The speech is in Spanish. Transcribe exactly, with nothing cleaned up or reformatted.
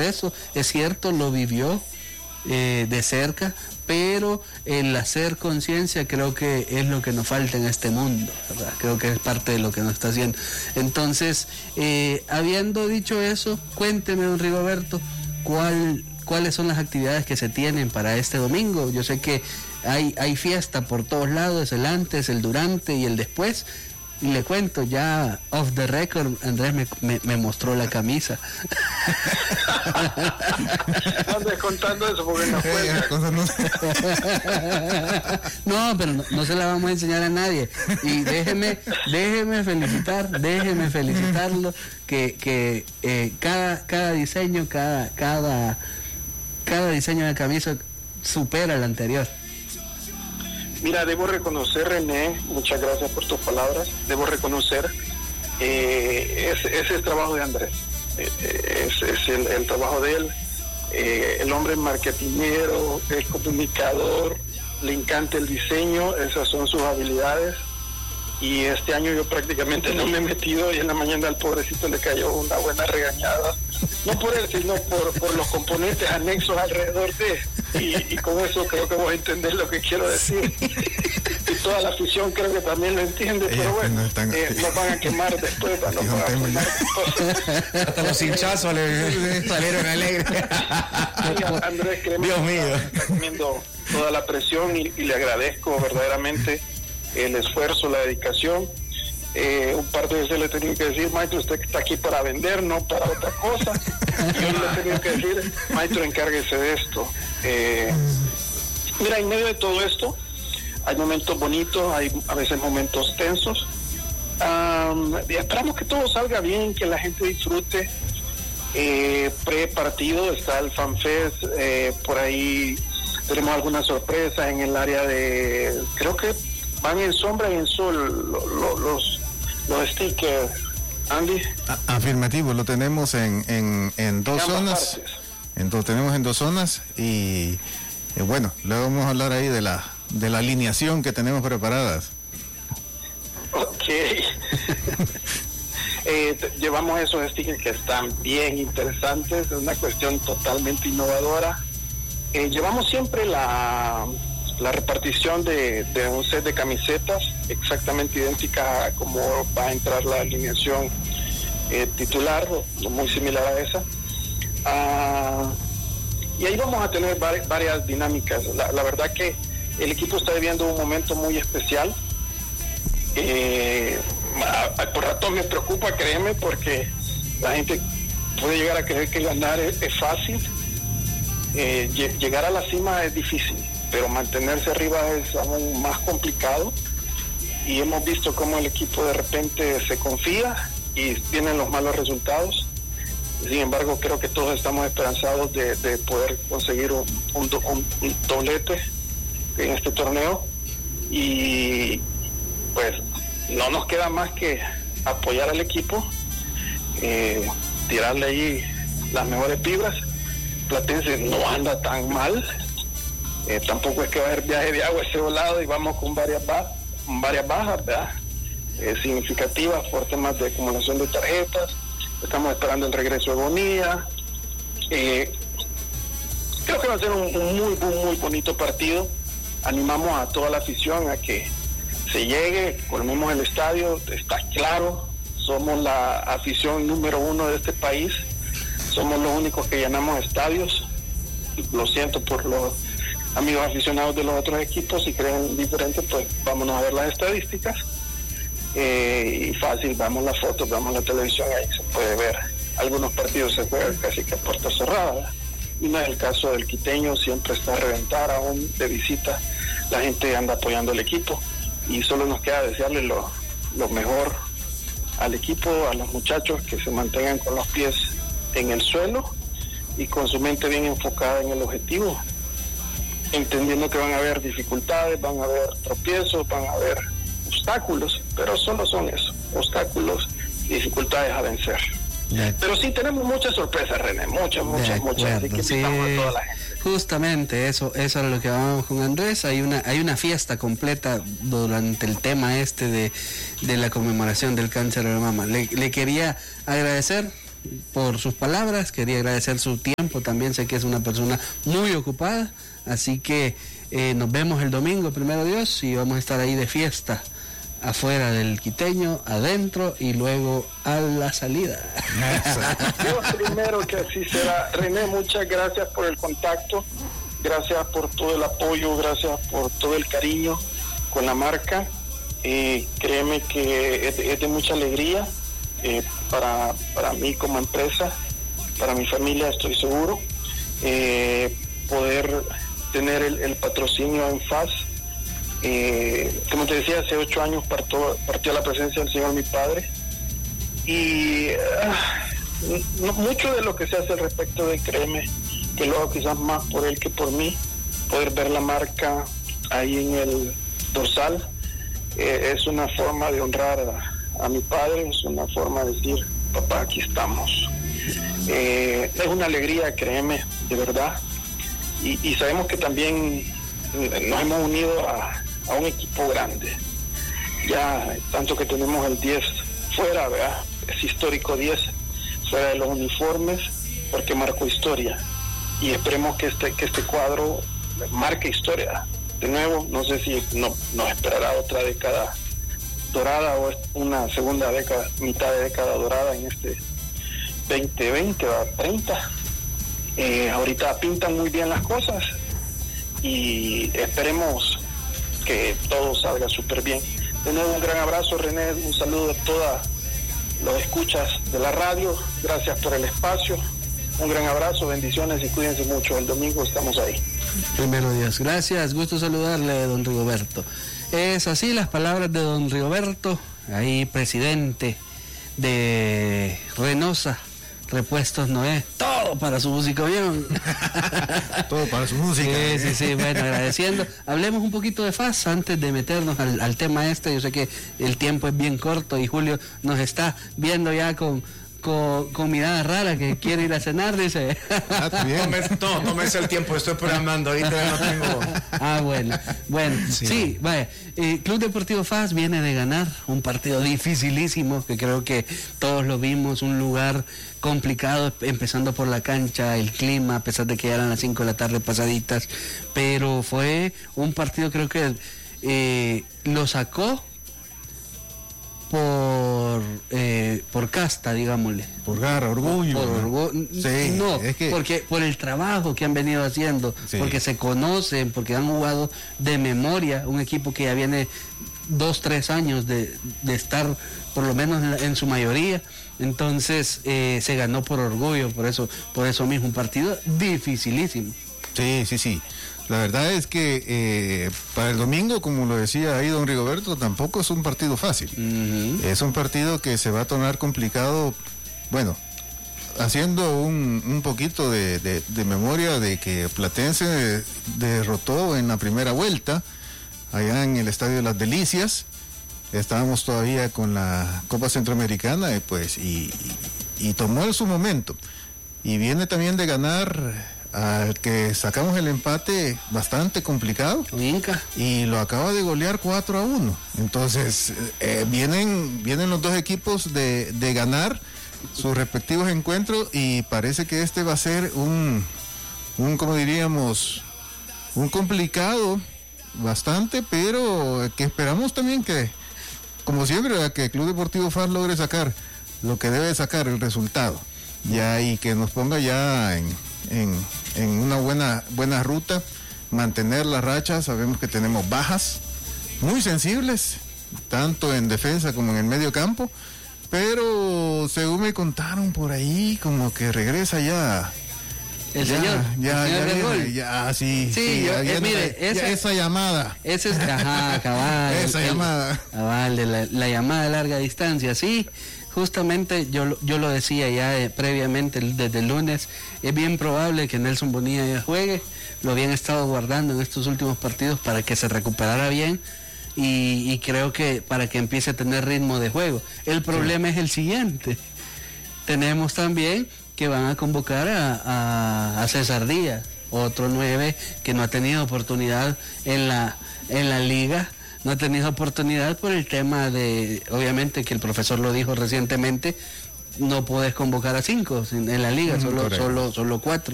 eso. Es cierto, lo vivió eh, de cerca, pero el hacer conciencia creo que es lo que nos falta en este mundo, ¿verdad? Creo que es parte de lo que nos está haciendo. Entonces, eh, habiendo dicho eso, cuénteme, don Rigoberto, ¿cuál, cuáles son las actividades que se tienen para este domingo? Yo sé que hay, hay fiesta por todos lados, el antes, el durante y el después. Y le cuento, ya off the record, Andrés me, me, me mostró la camisa. No andes contando eso porque no cuenta. No, pero no, no se la vamos a enseñar a nadie. Y déjeme, déjeme felicitar, déjeme felicitarlo, que, que eh, cada, cada diseño, cada, cada, cada diseño de camisa supera el anterior. Mira, debo reconocer, René, muchas gracias por tus palabras, debo reconocer, eh, ese, ese es el trabajo de Andrés, eh, es, es el, el trabajo de él, eh, el hombre marketingero, es comunicador, le encanta el diseño, esas son sus habilidades, y este año yo prácticamente no me he metido, y en la mañana al pobrecito le cayó una buena regañada, no por él, sino por, por los componentes anexos alrededor de. Y, y con eso creo que voy a entender lo que quiero decir. Y toda la afición creo que también lo entiende, pero bueno, no están, eh, nos van a quemar después. Para nos van a quemar después. Hasta los hinchazos le salieron alegres. Sí, Andrés, créeme, Dios mío, está comiendo toda la presión y, y le agradezco verdaderamente el esfuerzo, la dedicación. Eh, un par de veces le he tenido que decir, maestro, usted está aquí para vender, no para otra cosa. Y yo le he tenido que decir, maestro, encárguese de esto. Eh, mira, en medio de todo esto, hay momentos bonitos, hay a veces momentos tensos. Um, y esperamos que todo salga bien, que la gente disfrute. Eh, pre-partido está el FanFest, eh, por ahí tenemos algunas sorpresas en el área de, creo que van en sombra y en sol lo, lo, los los stickers, Andy. Afirmativo, lo tenemos en, en, en dos en zonas. Entonces tenemos en dos zonas y eh, bueno, luego vamos a hablar ahí de la de la alineación que tenemos preparadas. Ok. eh, t- llevamos esos stickers que están bien interesantes, es una cuestión totalmente innovadora. Eh, llevamos siempre la la repartición de, de un set de camisetas exactamente idéntica a como va a entrar la alineación eh, titular, muy similar a esa. Uh, y ahí vamos a tener var- varias dinámicas. La, la verdad que el equipo está viviendo un momento muy especial. Eh, a, a, por rato me preocupa, créeme, porque la gente puede llegar a creer que ganar es, es fácil. Eh, lle- llegar a la cima es difícil, pero mantenerse arriba es aún más complicado, y hemos visto cómo el equipo de repente se confía y tienen los malos resultados. Sin embargo, creo que todos estamos esperanzados de, de poder conseguir un, un, un, un doblete en este torneo, y pues no nos queda más que apoyar al equipo, eh, tirarle ahí las mejores vibras. Platense no anda tan mal. Eh, tampoco es que va a haber viaje de agua ese volado, y vamos con varias, ba- varias bajas, ¿verdad? Eh, significativas por temas de acumulación de tarjetas. Estamos esperando el regreso de Bonilla. Eh, creo que va a ser un, un muy, muy, muy bonito partido. Animamos a toda la afición a que se llegue, colmemos el estadio, está claro, somos la afición número uno de este país, somos los únicos que llenamos estadios. Lo siento por los amigos aficionados de los otros equipos, si creen diferente, pues vámonos a ver las estadísticas. Eh, y fácil, vamos las fotos, vamos la televisión, ahí se puede ver. Algunos partidos se juegan casi que a puerta cerrada, y no es el caso del quiteño, siempre está a reventar, aún de visita la gente anda apoyando al equipo, y solo nos queda desearle lo, lo mejor al equipo, a los muchachos, que se mantengan con los pies en el suelo y con su mente bien enfocada en el objetivo, entendiendo que van a haber dificultades, van a haber tropiezos, van a haber obstáculos, pero solo son eso, obstáculos y dificultades a vencer. Pero sí tenemos muchas sorpresas, René, muchas, muchas, muchas, así que invitamos a toda la gente. Justamente eso, eso es lo que vamos con Andrés. Hay una, hay una fiesta completa durante el tema este de, de la conmemoración del cáncer de mama. Le, le quería agradecer por sus palabras, quería agradecer su tiempo, también sé que es una persona muy ocupada, así que eh, nos vemos el domingo, primero Dios, y vamos a estar ahí de fiesta, afuera del Quiteño, adentro y luego a la salida. Dios primero, que así será. René, muchas gracias por el contacto, gracias por todo el apoyo, gracias por todo el cariño con la marca. Eh, créeme que es de, es de mucha alegría eh, para, para mí como empresa, para mi familia, estoy seguro, eh, poder tener el, el patrocinio en F A S. Eh, como te decía, hace ocho años partió, partió a la presencia del Señor mi Padre, y uh, no, mucho de lo que se hace al respecto de, créeme, que lo hago quizás más por él que por mí, poder ver la marca ahí en el dorsal, eh, es una forma de honrar a, a mi padre, es una forma de decir, papá, aquí estamos. Eh, es una alegría, créeme, de verdad, y, y sabemos que también nos hemos unido a a un equipo grande, ya tanto que tenemos el diez fuera, ¿verdad? Es histórico diez fuera de los uniformes, porque marcó historia, y esperemos que este que este cuadro marque historia de nuevo. No sé si no, nos esperará otra década dorada o una segunda década, mitad de década dorada en este veinte veinte o treinta. Eh, ahorita pintan muy bien las cosas y esperemos que todo salga súper bien. De nuevo, un gran abrazo, René, un saludo a todas los escuchas de la radio, gracias por el espacio, un gran abrazo, bendiciones y cuídense mucho. El domingo estamos ahí. Primero Dios, gracias, gusto saludarle, don Rigoberto. Es así las palabras de don Rigoberto, ahí presidente de Renosa Repuestos Noé, todo para su música, ¿vieron? Todo para su música. Sí, sí, sí, bueno, agradeciendo. Hablemos un poquito de F A S antes de meternos al, al tema este. Yo sé que el tiempo es bien corto y Julio nos está viendo ya con, con, con mirada rara que quiere ir a cenar, dice. Ah, no, no me sé el tiempo, estoy programando, ahorita no tengo. Ah, bueno, bueno, sí, sí vaya. Eh, Club Deportivo F A S viene de ganar un partido dificilísimo, que creo que todos lo vimos, un lugar complicado, empezando por la cancha, el clima, a pesar de que ya eran las cinco de la tarde pasaditas, pero fue un partido, creo que eh, lo sacó por eh, por casta, digámosle. Por garra, orgullo. Por, por orgullo. Sí, no, es que... porque por el trabajo que han venido haciendo, sí, porque se conocen, porque han jugado de memoria, un equipo que ya viene dos, tres años de, de estar por lo menos en, en su mayoría. Entonces eh, se ganó por orgullo, por eso, por eso mismo, un partido dificilísimo. Sí, sí, sí. La verdad es que eh, para el domingo, como lo decía ahí don Rigoberto, tampoco es un partido fácil. Uh-huh. Es un partido que se va a tornar complicado, bueno, haciendo un, un poquito de, de, de memoria de que Platense derrotó en la primera vuelta, allá en el Estadio de las Delicias. Estábamos todavía con la Copa Centroamericana y pues y, y, y tomó su momento. Y viene también de ganar al que sacamos el empate bastante complicado. Inca. Y lo acaba de golear cuatro a uno. Entonces, eh, vienen, vienen los dos equipos de, de ganar sus respectivos encuentros y parece que este va a ser un, un como diríamos, un complicado bastante, pero que esperamos también que, como siempre, que el Club Deportivo F A S logre sacar lo que debe sacar, el resultado, ya, y que nos ponga ya en, en, en una buena, buena ruta, mantener la racha. Sabemos que tenemos bajas muy sensibles, tanto en defensa como en el medio campo, pero según me contaron por ahí, como que regresa ya. El ya, señor, ya, el señor ya, Gregol. viene, ya, sí, sí, sí, yo, ya eh, viene mire, ya esa, esa llamada. Esa es, ajá, cabal. esa el, llamada. Cabal, de la, la llamada de larga distancia, sí. Justamente yo, yo lo decía ya eh, previamente, desde el lunes, es bien probable que Nelson Bonilla ya juegue. Lo habían estado guardando en estos últimos partidos para que se recuperara bien. Y, y creo que para que empiece a tener ritmo de juego. El problema sí. es el siguiente. Tenemos también que van a convocar a, a, a César Díaz, otro nueve que no ha tenido oportunidad en la, en la liga, no ha tenido oportunidad por el tema de, obviamente que el profesor lo dijo recientemente, no podés convocar a cinco en la liga, Mm, solo, correcto. solo, solo cuatro.